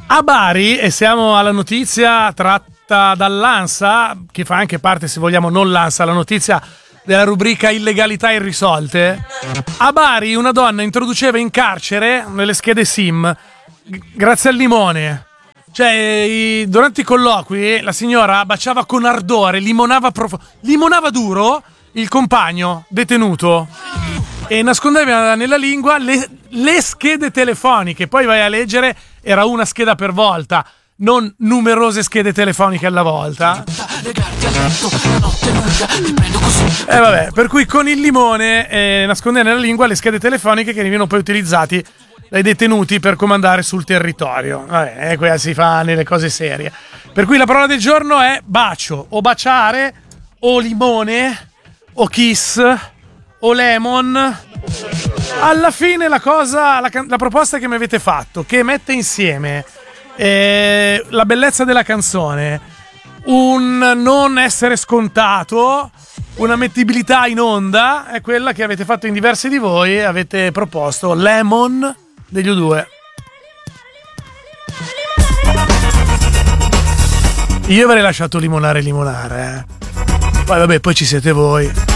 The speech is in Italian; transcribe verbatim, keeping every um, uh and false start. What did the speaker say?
A Bari, e siamo alla notizia tratta dall'ANSA, che fa anche parte, se vogliamo, non l'ANSA, la notizia della rubrica illegalità irrisolte. A Bari una donna introduceva in carcere nelle schede SIM g- grazie al limone. Cioè, i- durante i colloqui la signora baciava con ardore, limonava, prof- limonava duro il compagno detenuto e nascondeva nella lingua le, le schede telefoniche. Poi vai a leggere, era una scheda per volta, non numerose schede telefoniche alla volta. E eh vabbè, per cui con il limone eh, nascondeva nella lingua le schede telefoniche che venivano poi utilizzati dai detenuti per comandare sul territorio. Vabbè, eh, quella si fa nelle cose serie. Per cui la parola del giorno è bacio, o baciare, o limone, o kiss, o lemon. Alla fine la cosa, la, la proposta che mi avete fatto, che mette insieme eh, la bellezza della canzone, un non essere scontato, una mettibilità in onda, è quella che avete fatto in diversi di voi. Avete proposto Lemon degli U due. Io avrei lasciato limonare limonare, eh. Poi vabbè, poi ci siete voi.